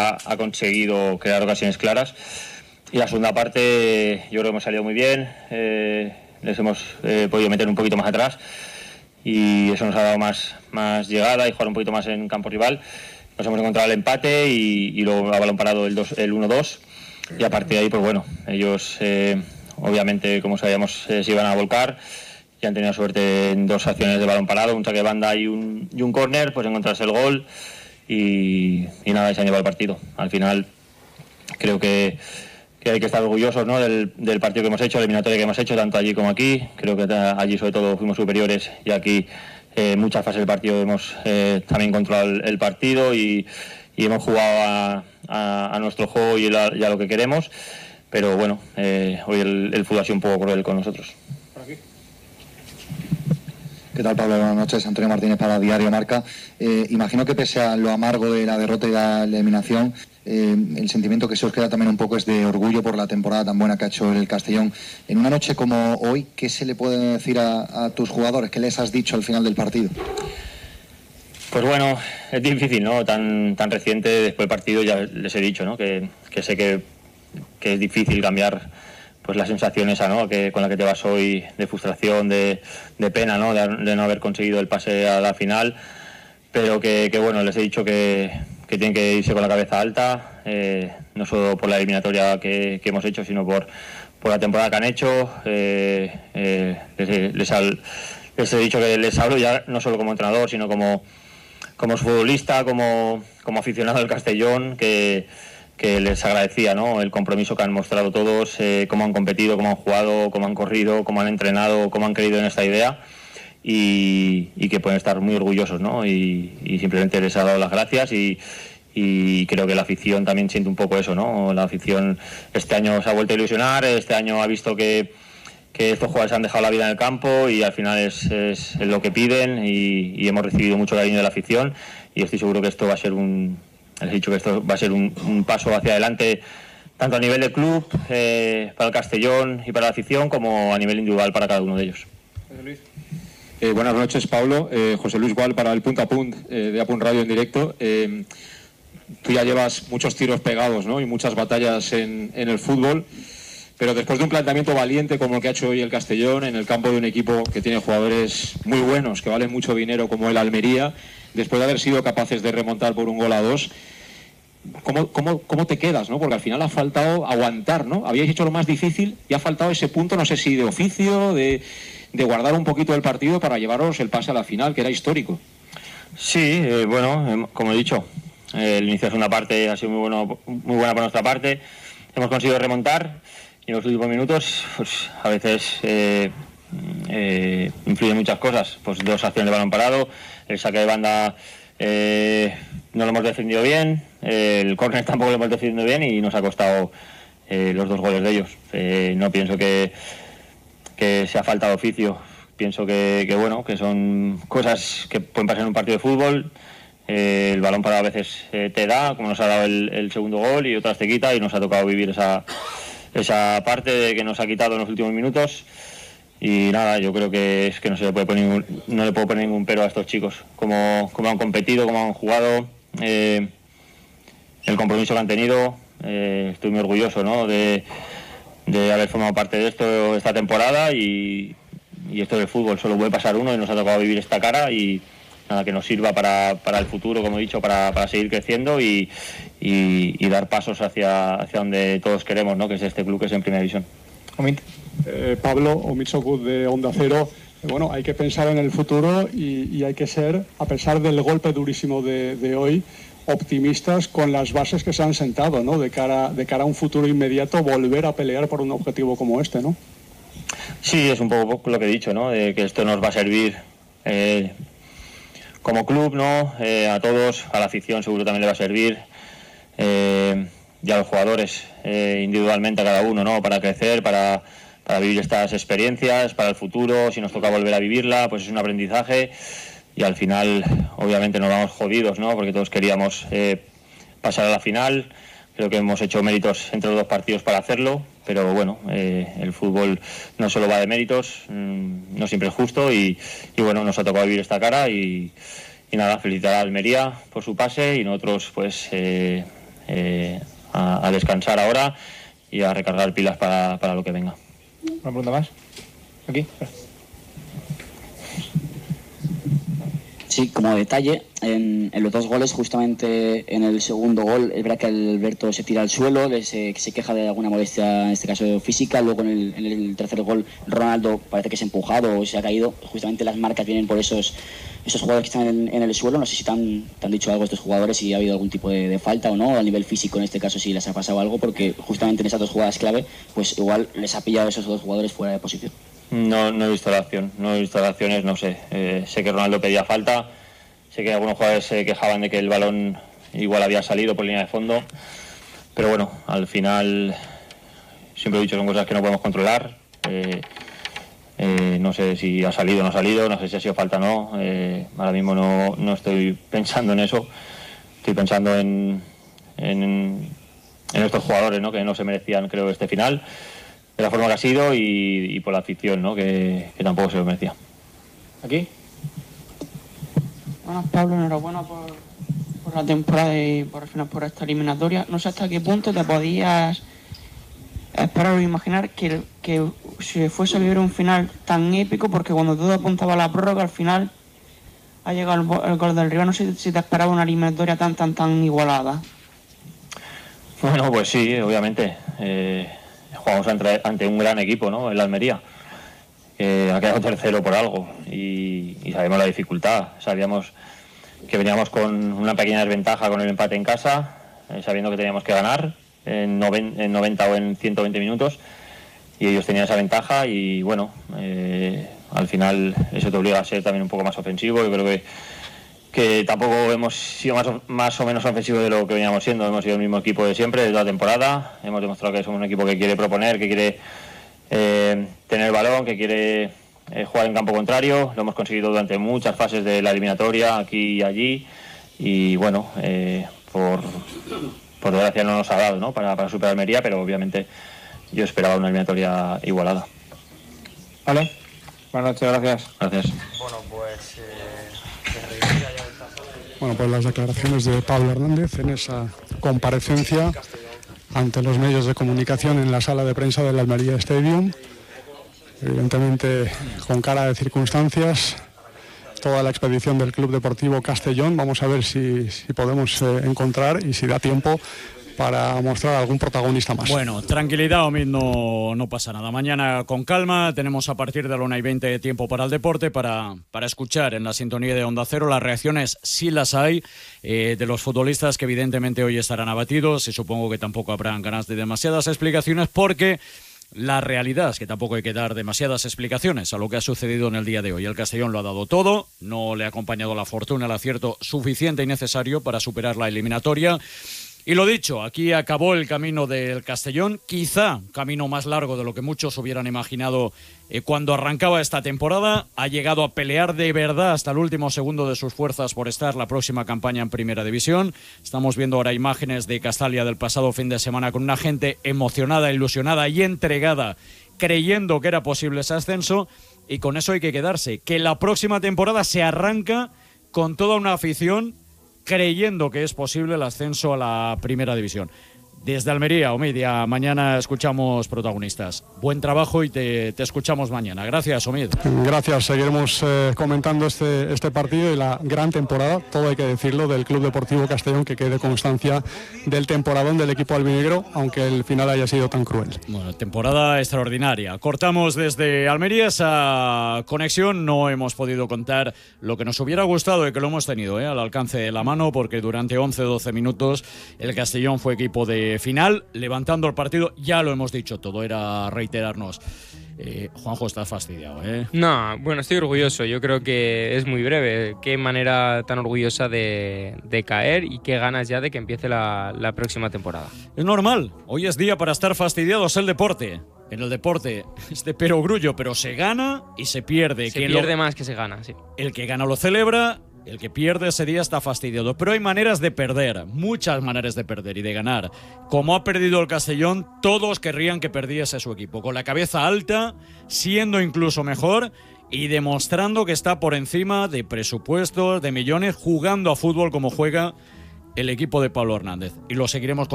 ha conseguido crear ocasiones claras. Y la segunda parte yo creo que hemos salido muy bien, les hemos podido meter un poquito más atrás y eso nos ha dado más llegada y jugar un poquito más en campo rival. Nos hemos encontrado el empate y luego a balón parado el 1-2 y a partir de ahí pues bueno, ellos obviamente como sabíamos se iban a volcar y han tenido suerte en 2 acciones de balón parado, un saque de banda y un córner, pues encontrarse el gol y nada, y se han llevado el partido. Al final creo que hay que estar orgullosos, ¿no?, del partido que hemos hecho, la eliminatoria que hemos hecho, tanto allí como aquí. Creo que allí sobre todo fuimos superiores y aquí muchas fases del partido hemos también controlado el partido y hemos jugado a nuestro juego y a lo que queremos, pero bueno, hoy el fútbol ha sido un poco cruel con nosotros. ¿Qué tal, Pablo? Buenas noches. Antonio Martínez para Diario Marca. Imagino que pese a lo amargo de la derrota y la eliminación, el sentimiento que se os queda también un poco es de orgullo por la temporada tan buena que ha hecho el Castellón. En una noche como hoy, ¿qué se le puede decir a tus jugadores? ¿Qué les has dicho al final del partido? Pues bueno, es difícil, ¿no? Tan reciente después del partido ya les he dicho, ¿no?, que sé que es difícil cambiar pues la sensación esa, ¿no?, con la que te vas hoy, de frustración, de pena, ¿no?, de no haber conseguido el pase a la final, pero que bueno, les he dicho que tienen que irse con la cabeza alta, no solo por la eliminatoria que hemos hecho, sino por la temporada que han hecho. Les he dicho que les hablo ya no solo como entrenador, sino como futbolista, como aficionado del Castellón, que les agradecía, ¿no?, el compromiso que han mostrado todos, cómo han competido, cómo han jugado, cómo han corrido, cómo han entrenado, cómo han creído en esta idea y que pueden estar muy orgullosos, ¿no? Y simplemente les ha dado las gracias y creo que la afición también siente un poco eso, ¿no? La afición este año se ha vuelto a ilusionar, este año ha visto que estos jugadores han dejado la vida en el campo y al final es lo que piden y hemos recibido mucho cariño de la afición y estoy seguro que esto va a ser un paso hacia adelante, tanto a nivel de club, para el Castellón y para la afición, como a nivel individual para cada uno de ellos. Luis. Buenas noches, Pablo. José Luis Gual para el Punto a Punt de Apunt Radio en directo. Tú ya llevas muchos tiros pegados, ¿no?, y muchas batallas en el fútbol, pero después de un planteamiento valiente como el que ha hecho hoy el Castellón en el campo de un equipo que tiene jugadores muy buenos, que valen mucho dinero, como el Almería, después de haber sido capaces de remontar por 1-2, ¿cómo te quedas, ¿no? Porque al final ha faltado aguantar, ¿no? Habíais hecho lo más difícil y ha faltado ese punto, no sé si de oficio, de guardar un poquito del partido para llevaros el pase a la final, que era histórico. Sí, bueno, como he dicho, el inicio de segunda parte ha sido muy buena por nuestra parte. Hemos conseguido remontar y en los últimos minutos, pues a veces influyen muchas cosas. Pues 2 acciones de balón parado, el saque de banda no lo hemos defendido bien, el córner tampoco lo hemos defendido bien y nos ha costado los 2 goles de ellos. No pienso que sea falta de oficio, pienso que bueno, que son cosas que pueden pasar en un partido de fútbol. El balón parado a veces te da, como nos ha dado el segundo gol, y otras te quita, y nos ha tocado vivir esa parte que nos ha quitado en los últimos minutos. Y nada, yo creo que es que no le puedo poner ningún pero a estos chicos, como han competido, como han jugado, el compromiso que han tenido. Estoy muy orgulloso, ¿no?, de haber formado parte de esto esta temporada y esto del fútbol solo puede pasar uno y nos ha tocado vivir esta cara y nada, que nos sirva para el futuro, como he dicho, para seguir creciendo y dar pasos hacia donde todos queremos, ¿no?, que es este club que es en Primera División. Pablo, Omid Sokut de Onda Cero. Bueno, hay que pensar en el futuro y hay que ser, a pesar del golpe durísimo de hoy, optimistas con las bases que se han sentado, ¿no?, de cara a un futuro inmediato, volver a pelear por un objetivo como este, ¿no? Sí, es un poco lo que he dicho, ¿no?, de que esto nos va a servir como club, ¿no?, a todos, a la afición seguro también le va a servir, y a los jugadores individualmente, a cada uno, ¿no?, para crecer, para vivir estas experiencias, para el futuro. Si nos toca volver a vivirla, pues es un aprendizaje y al final obviamente nos vamos jodidos, ¿no?, porque todos queríamos pasar a la final. Creo que hemos hecho méritos entre los 2 partidos para hacerlo, pero bueno, el fútbol no solo va de méritos, no siempre es justo y bueno, nos ha tocado vivir esta cara y nada, felicitar a Almería por su pase y nosotros pues a descansar ahora y a recargar pilas para lo que venga. ¿Una pregunta más? Aquí. Sí, como detalle, en los 2 goles, justamente en el segundo gol, es verdad que Alberto se tira al suelo, se queja de alguna molestia, en este caso física. Luego en el tercer gol, Ronaldo parece que se ha empujado o se ha caído. Justamente las marcas vienen por esos jugadores que están en el suelo. No sé si te han dicho algo estos jugadores, si ha habido algún tipo de falta o no, a nivel físico en este caso, si les ha pasado algo, porque justamente en esas 2 jugadas clave, pues igual les ha pillado esos 2 jugadores fuera de posición. No he visto la acción, no sé. Sé que Ronaldo pedía falta, sé que algunos jugadores se quejaban de que el balón igual había salido por línea de fondo, pero bueno, al final, siempre he dicho, son cosas que no podemos controlar. No sé si ha salido o no ha salido, no sé si ha sido falta o no. Ahora mismo no estoy pensando en eso, estoy pensando en estos jugadores, ¿no? Que no se merecían, creo, este final, de la forma que ha sido y por la afición, ¿no? que tampoco se lo merecía. Aquí. Bueno, Pablo, enhorabuena por la temporada y al final por esta eliminatoria. No sé hasta qué punto te podías esperar o imaginar que si fuese a vivir un final tan épico, porque cuando todo apuntaba a la prórroga, al final ha llegado el gol del rival. No sé si te esperaba una eliminatoria tan igualada. Bueno, pues sí, obviamente. Jugamos ante un gran equipo, ¿no? El Almería, que ha quedado tercero por algo y sabemos la dificultad. Sabíamos que veníamos con una pequeña desventaja con el empate en casa, sabiendo que teníamos que ganar en 90 o en 120 minutos, y ellos tenían esa ventaja y bueno, al final eso te obliga a ser también un poco más ofensivo. Yo creo que tampoco hemos sido más o menos ofensivos de lo que veníamos siendo. Hemos sido el mismo equipo de siempre desde la temporada. Hemos demostrado que somos un equipo que quiere proponer, que quiere tener balón, que quiere jugar en campo contrario. Lo hemos conseguido durante muchas fases de la eliminatoria, aquí y allí, y bueno, por desgracia no nos ha dado, ¿no? para superar Almería, pero obviamente yo esperaba una eliminatoria igualada. Vale, buenas noches, gracias. Gracias. Bueno, pues las declaraciones de Pablo Hernández en esa comparecencia ante los medios de comunicación en la sala de prensa del Almería Stadium, evidentemente con cara de circunstancias, toda la expedición del Club Deportivo Castellón. Vamos a ver si podemos encontrar y si da tiempo para mostrar algún protagonista más. Bueno, tranquilidad, Omid, no pasa nada. Mañana con calma, tenemos a partir de la 1:20 de tiempo para el deporte, para escuchar en la sintonía de Onda Cero las reacciones, si las hay, de los futbolistas que evidentemente hoy estarán abatidos, y supongo que tampoco habrán ganas de demasiadas explicaciones, porque la realidad es que tampoco hay que dar demasiadas explicaciones a lo que ha sucedido en el día de hoy. El Castellón lo ha dado todo, no le ha acompañado la fortuna, el acierto suficiente y necesario para superar la eliminatoria. Y lo dicho, aquí acabó el camino del Castellón, quizá camino más largo de lo que muchos hubieran imaginado cuando arrancaba esta temporada. Ha llegado a pelear de verdad hasta el último segundo de sus fuerzas por estar la próxima campaña en Primera División. Estamos viendo ahora imágenes de Castalia del pasado fin de semana con una gente emocionada, ilusionada y entregada, creyendo que era posible ese ascenso, y con eso hay que quedarse. Que la próxima temporada se arranca con toda una afición creyendo que es posible el ascenso a la Primera División. Desde Almería, Omid, mañana escuchamos protagonistas. Buen trabajo y te escuchamos mañana. Gracias, Omid. Gracias, seguiremos comentando este partido y la gran temporada, todo hay que decirlo, del Club Deportivo Castellón, que quede constancia del temporadón del equipo albinegro, aunque el final haya sido tan cruel. Bueno, temporada extraordinaria. Cortamos desde Almería esa conexión. No hemos podido contar lo que nos hubiera gustado y que lo hemos tenido al alcance de la mano, porque durante 11-12 minutos el Castellón fue equipo de final, levantando el partido. Ya lo hemos dicho todo, era reiterarnos. Juanjo, estás fastidiado, No, bueno, estoy orgulloso. Yo creo que es muy breve. Qué manera tan orgullosa de caer, y qué ganas ya de que empiece la próxima temporada. Es normal, hoy es día para estar fastidiados. El deporte, en el deporte es de perogrullo, pero se gana y se pierde. Se pierde más que se gana, sí. El que gana lo celebra, el que pierde ese día está fastidiado. Pero hay maneras de perder, muchas maneras de perder y de ganar. Como ha perdido el Castellón, todos querrían que perdiese su equipo, con la cabeza alta, siendo incluso mejor y demostrando que está por encima de presupuestos, de millones, jugando a fútbol como juega el equipo de Pablo Hernández. Y lo seguiremos